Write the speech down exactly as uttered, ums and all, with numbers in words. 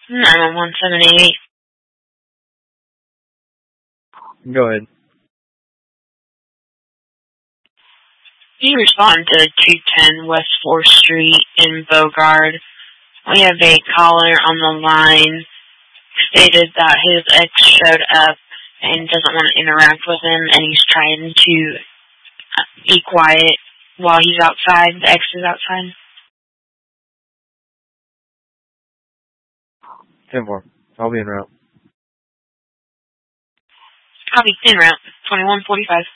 nine one one seven eight eight. Go ahead. You respond to two ten West fourth Street in Bogard. We have a caller on the line stated that his ex showed up and doesn't want to interact with him, and he's trying to be quiet while he's outside. The ex is outside. ten four. I'll be en route. Copy, en route. twenty-one forty-five.